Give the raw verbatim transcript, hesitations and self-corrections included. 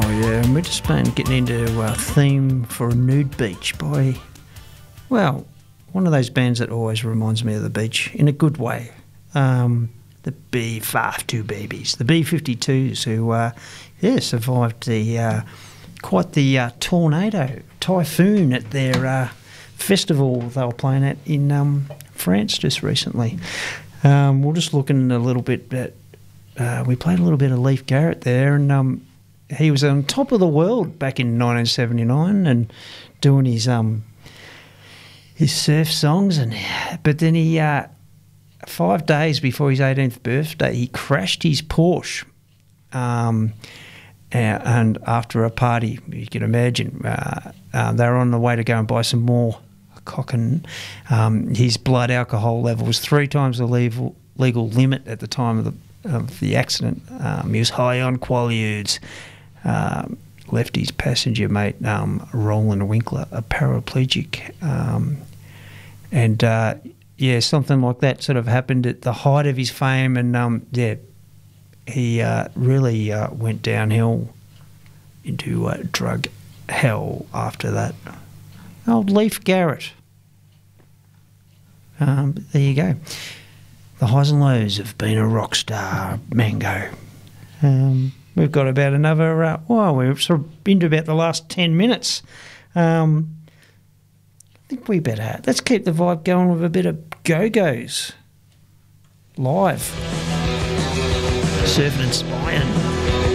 Oh yeah, and we've just been getting into a theme for a nude beach by, well, one of those bands that always reminds me of the beach in a good way. Um, the B fifty-two Babies, the B fifty-twos, who uh, yeah survived the uh, quite the uh, tornado typhoon at their uh, festival they were playing at in um, France just recently. Um, we're just looking a little bit at. Uh, we played a little bit of Leif Garrett there, and um, he was on top of the world back in nineteen seventy-nine and doing his um his surf songs, and but then he uh, five days before his eighteenth birthday, he crashed his Porsche, um, and, and after a party, you can imagine, uh, uh, they were on the way to go and buy some more cockin. Um, his blood alcohol level was three times the legal legal limit at the time of the. of the accident. Um, he was high on Quaaludes, um, left his passenger mate, um, Roland Winkler, a paraplegic. Um, and, uh, yeah, something like that sort of happened at the height of his fame. And, um, yeah, he uh, really uh, went downhill into uh, drug hell after that. Old Leif Garrett. Um, there you go. The highs and lows of being a rock star, Mango. Um, we've got about another, uh, well, we've sort of into about the last ten minutes. Um, I think we better, let's keep the vibe going with a bit of Go-Go's live. Surfing and Spying.